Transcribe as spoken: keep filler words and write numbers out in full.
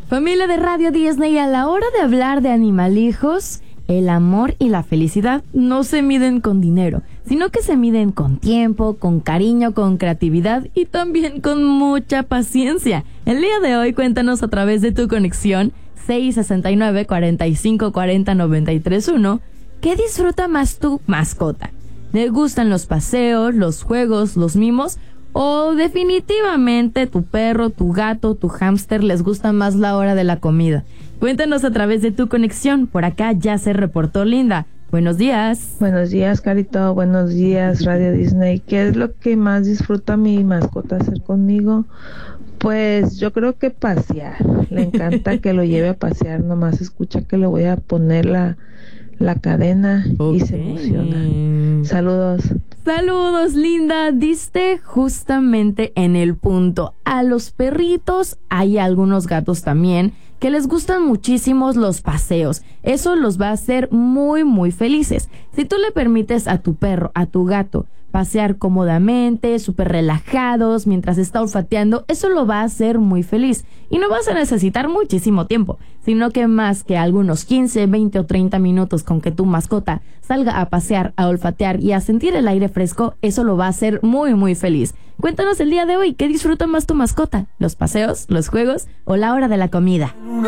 Familia de Radio Disney, a la hora de hablar de animalijos, el amor y la felicidad no se miden con dinero, sino que se miden con tiempo, con cariño, con creatividad y también con mucha paciencia. El día de hoy, cuéntanos a través de tu conexión seis sesenta y nueve, cuarenta y cinco, cuarenta, noventa y tres uno, ¿qué disfruta más tu mascota? ¿Le gustan los paseos, los juegos, los mimos? ¿O definitivamente tu perro, tu gato, tu hámster les gusta más la hora de la comida? Cuéntanos a través de tu conexión. Por acá ya se reportó Linda. Buenos días. Buenos días, Carito. Buenos días, Radio Disney. ¿Qué es lo que más disfruta mi mascota hacer conmigo? Pues yo creo que pasear. Le encanta que lo lleve a pasear. Nomás escucha que le voy a poner la, la cadena okay. Y se emociona. Saludos. Saludos, Linda. Diste justamente en el punto. A los perritos, hay algunos gatos también que les gustan muchísimos los paseos. Eso los va a hacer muy, muy felices. Si tú le permites a tu perro, a tu gato, pasear cómodamente, súper relajados, mientras está olfateando, eso lo va a hacer muy feliz. Y no vas a necesitar muchísimo tiempo, sino que más que algunos quince, veinte o treinta minutos con que tu mascota salga a pasear, a olfatear y a sentir el aire fresco, eso lo va a hacer muy, muy feliz. Cuéntanos el día de hoy, ¿qué disfruta más tu mascota? ¿Los paseos, los juegos o la hora de la comida?